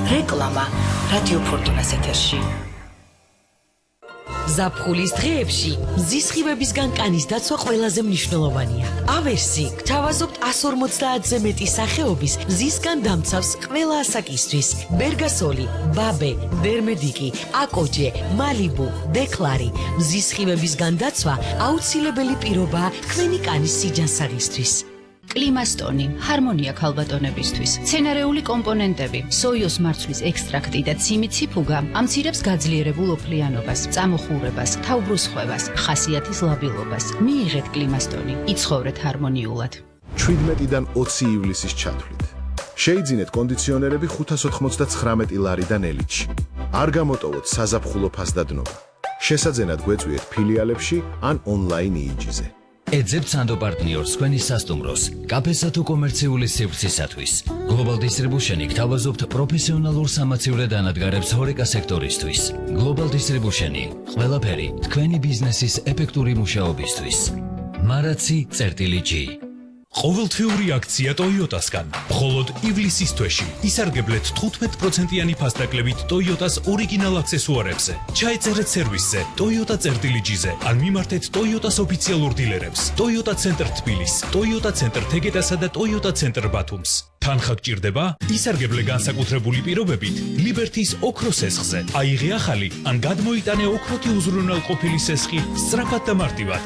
რეკლამა რადიო ფორტუნას ეთერში. ზაფხულის დღეებში მზის სხივებისგან კანის დაცვა ყველაზე მნიშვნელოვანია. ავერსი გთავაზობთ 150-ზე მეტი სახეობის მზისგან დამცავს ყველა ასაკისთვის. ბერგასოლი, ბაბე, დერმედიკი, აკოჯე, მალიბუ, დეკლარი. მზის სხივებისგან დაცვა აუცილებელი პირობაა თქვენი კანის სიჯანსაღისთვის. კლიმასტონი, ჰარმონია ქალბატონებისთვის, მცენარეული კომპონენტები, სოიოს მარცვლის ექსტრაქტი და ციმიციფუგა ამცირებს გაძლიერებულ ოფლიანობას, წამოხურებას, თავბრუსხვევას, ხასიათის ლაბილობას. მიიღეთ კლიმასტონი, იცხოვრეთ ჰარმონიულად. 17-დან 20 ივლისის ჩათვლით. შეიძინეთ კონდიციონერები 599 ლარიდან ელიტში. არ გამოტოვოთ საზაფხულო ფასდადნობა. შესაძენად გვეწვიეთ ფილიალებში ან ონლაინ იიჯიზე. ეძებთ სანდო პარტნიორს თქვენი სასტუმროს, კაფესა თუ კომერციული სივრცისათვის. Global Distribution-ი გთავაზობთ პროფესიონალურ სამაცევლე დანადგარებს ჰორეკა სექტორისთვის. Global Distribution-ი ყველაფერი თქვენი ბიზნესის ეფექტური მუშაობისთვის. მარაცი წერტილი G. ყოველთვიური აქცია Toyota-სგან. მხოლოდ ივლისის თვეში ისარგებლეთ 15%-იანი ფასდაკლებით Toyota-s ორიგინალ აქსესუარებზე. ჩაეწერეთ სერვისზე Toyota წერტილი G-ზე ან მიმართეთ Toyota-s ოფიციალურ დილერებს. Toyota Center თბილის, Toyota Center თეგედასა და Toyota Center ბათუმს. თანხა გჭირდება? ისარგებლე განსაკუთრებული პირობებით Liberty-s ოქროს სესხზე. აიღე ახალი ან გადმოიტანე ოქროთი უზრუნველყოფილი სესხი სწრაფად და მარტივად.